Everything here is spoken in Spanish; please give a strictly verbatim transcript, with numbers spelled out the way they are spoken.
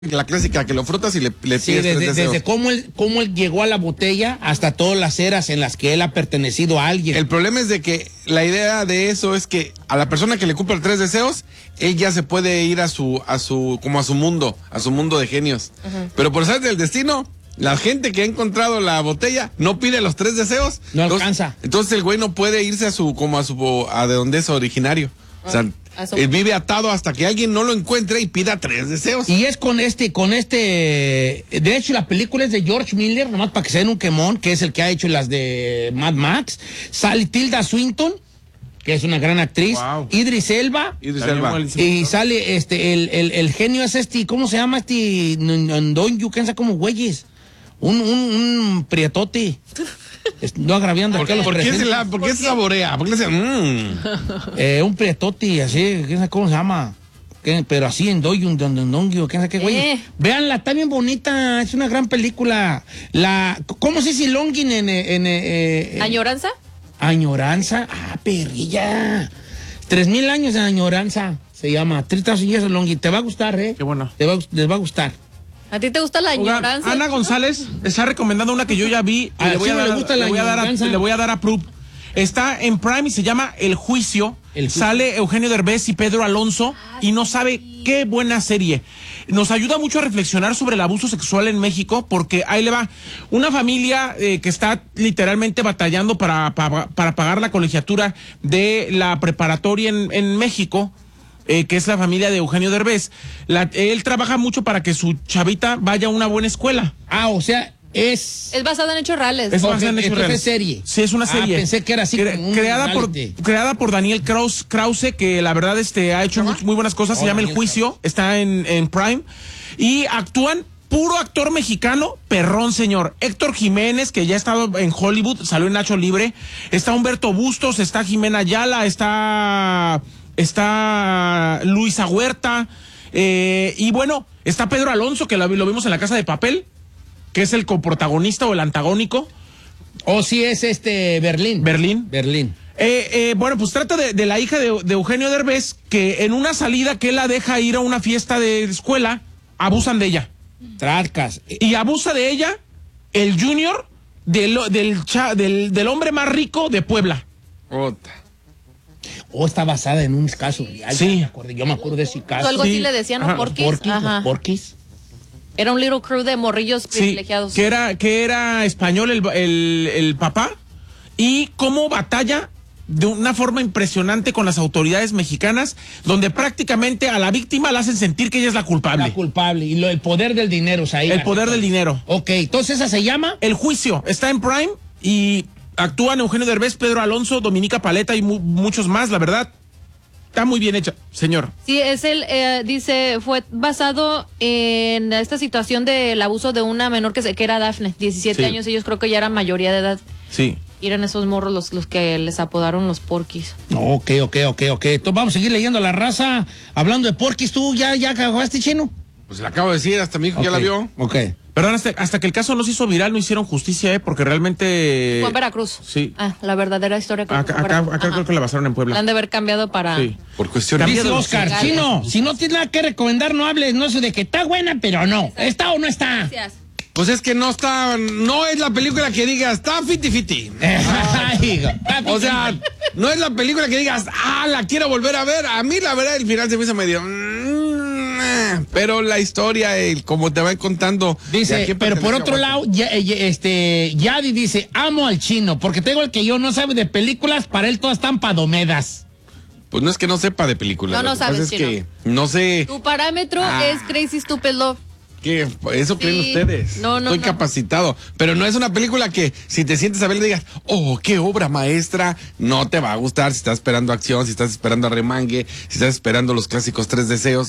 La clásica que lo frotas y le, le sí, pides desde, tres deseos. desde cómo él, cómo él llegó a la botella hasta todas las eras en las que él ha pertenecido a alguien. El problema es de que la idea de eso es que a la persona que le cumple los tres deseos, él ya se puede ir a su, a su, como a su mundo, a su mundo de genios. Uh-huh. Pero por ser del destino, la gente que ha encontrado la botella no pide los tres deseos. No entonces, alcanza. Entonces el güey no puede irse a su, como a su, a de donde es originario. Uh-huh. O sea, él vive atado hasta que alguien no lo encuentre y pida tres deseos. Y es con este, con este, de hecho la película es de George Miller, nomás para que se den un quemón, que es el que ha hecho las de Mad Max. Sale Tilda Swinton, que es una gran actriz. Wow. Idris Elba. Idris Elba. Y sale este, el, el, el genio es este, ¿cómo se llama este? Ndonyu, ¿qué sabe cómo güeyes? Un, un, un prietote. No agraviando ¿Por, acá los ¿por qué se la, ¿Por qué ¿Por se saborea? ¿Por qué se mmm? eh, un prietote, así, ¿cómo se llama? ¿Qué? Pero así en doy un dondongio, ¿qué sabe qué güey? Eh. Véanla, está bien bonita, es una gran película. La, ¿cómo se dice longing en, en, en eh, ¿Añoranza? Añoranza, ah, perrilla. Tres mil años de añoranza se llama. Three thousand years of longing. Te va a gustar, ¿eh? Qué bueno. Te va, les va a gustar. ¿A ti te gusta la añoranza? Ana González está recomendando una que yo ya vi. Y le, voy a dar, le, voy a dar a, le voy a dar a proof. Está en Prime y se llama El Juicio. El juicio. Sale Eugenio Derbez y Pedro Alonso. Ah, y no sabe sí. qué buena serie. Nos ayuda mucho a reflexionar sobre el abuso sexual en México, porque ahí le va. Una familia eh, que está literalmente batallando para, para, para pagar la colegiatura de la preparatoria en, en México. Eh, que es la familia de Eugenio Derbez. La, él trabaja mucho para que su chavita vaya a una buena escuela. Ah, o sea, es... Es basado en hechos reales. Es basado en hechos reales. Es serie. Sí, es una serie. Ah, pensé que era así Cre como un creada, por, creada por Daniel Krause, Krause, que la verdad este, ha hecho muy, muy buenas cosas. Oh, Se llama Daniel El Juicio. Krause. Está en, en Prime. Y actúan puro actor mexicano, perrón, señor. Héctor Jiménez, que ya ha estado en Hollywood, salió en Nacho Libre. Está Humberto Bustos, está Jimena Ayala, está... Está Luisa Huerta, eh, y bueno, está Pedro Alonso, que lo, lo vimos en La Casa de Papel, que es el coprotagonista o el antagónico. O oh, sí es este Berlín. Berlín. Berlín. Eh, eh, bueno, pues trata de, de la hija de, de Eugenio Derbez, que en una salida que él la deja ir a una fiesta de escuela, abusan de ella. Tracas. Y abusa de ella el junior del, del, cha, del, del hombre más rico de Puebla. Ota. O está basada en un caso real. Sí. Me acuerdo, yo me acuerdo de ese caso. Algo sí. así le decían, ¿no? Porquis. Porquis, Ajá. Porquis. Era un little crew de morrillos privilegiados. Sí, que era, que era español el, el, el papá. Y cómo batalla de una forma impresionante con las autoridades mexicanas, donde prácticamente a la víctima la hacen sentir que ella es la culpable. La culpable. Y lo, el poder del dinero, o sea, ahí El poder del dinero. Ok, entonces esa se llama... El Juicio. Está en Prime y... Actúan Eugenio Derbez, Pedro Alonso, Dominica Paleta y mu muchos más, la verdad. Está muy bien hecha, señor. Sí, es el, eh, dice, fue basado en esta situación del abuso de una menor que, se, que era Dafne, diecisiete sí. años, ellos creo que ya eran mayoría de edad. Sí. Y eran esos morros los, los que les apodaron los porquis. Ok, ok, ok, ok. Entonces vamos a seguir leyendo la raza. Hablando de porquis, ¿tú ya, ya acabaste, Chino? Pues le acabo de decir, hasta mi hijo okay. ya la vio. Ok. Perdón, hasta, hasta que el caso no se hizo viral, no hicieron justicia, ¿eh? Porque realmente... Fue en Veracruz. Sí. Ah, la verdadera historia. Creo acá acá, acá creo que la basaron en Puebla. La han de haber cambiado para... Sí. Por cuestiones... Dice Oscar, Chino, si no tienes nada que recomendar, no hables, no sé de que está buena, pero no. Exacto. ¿Está o no está? Gracias. Pues es que no está, no es la película que digas, está fiti fiti. O sea, no es la película que digas, ah, la quiero volver a ver. A mí la verdad el final se me hizo medio... Pero la historia, el, como te van contando... Dice, pero por otro lado, ya, este, Yadi dice, amo al Chino, porque tengo el que yo no sabe de películas, para él todas están padomedas. Pues no es que no sepa de películas. No, no sabes, es Chino. que no sé... Tu parámetro ah. es Crazy Stupid Love. ¿Qué? Eso creen sí. ustedes. No, no, Estoy no. capacitado. Pero no es una película que si te sientes a ver le digas, oh, qué obra maestra. No te va a gustar si estás esperando acción, si estás esperando arremangue, si estás esperando los clásicos tres deseos.